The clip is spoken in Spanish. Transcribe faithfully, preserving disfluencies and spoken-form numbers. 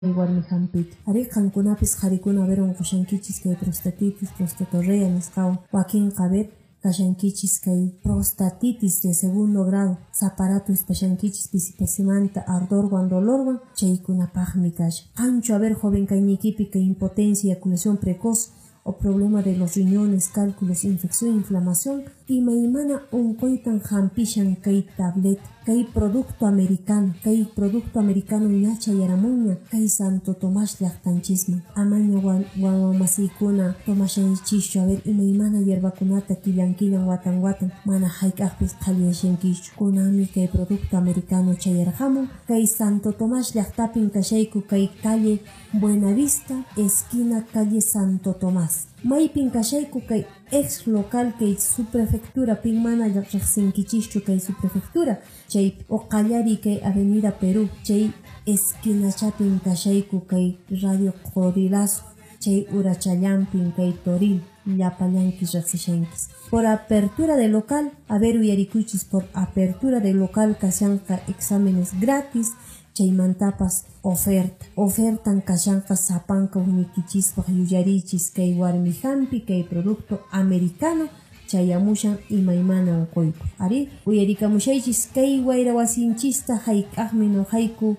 warmi hampita. Ari qankunapis qharikuna ver unqushankichis kay prostatitis, prostatorrea nisqawan. Wakinqa ver kashankichis kay prostatitis de segundo grado. Zaparato hispashankichis pisipasimanta ardorwan dolorwan chaykunapaqmi kasha. Qanchu a ver joven kaynikipi kay impotencia, eyaculación precoz o problema de los riñones, cálculos, infección, inflamación, imaymana unquytan hampishan kay tableta, kay producto americano, kay producto americano ñacha yaramunña, kay Santo Tomás llaqtanchisman. Amaña wawa masiykuna tomashanchischu a ver imaymana hierbakunata killan killan watan watan mana hayk'aqpis qhaliashankischu. Kunami kay producto americano chayarqamun, kay Santo Tomás llaqtapin kashayku kay calle Buenavista, esquina calle Santo Tomás. Maypin kashayku kay ex local kay subprefectura pin mana riqsinkichischu kay subprefectura chay oqallari kay avenida Perú chay esquina chapin kashayku kay radio Codilazo chay urachallampin kay Toril llapallankish riqsishankis. Por apertura de local, a ver uyarikuchis, por apertura de local kashanqa exámenes gratis chaymantapas oferta ofertan kashanqa sapanka unikichispaq yuyarichis kay warmi hampi kay producto americano chayamushan imaymana unquyku. Ari uyarikamushaychis kay wayra wasinchista hayk'aqmi noqayku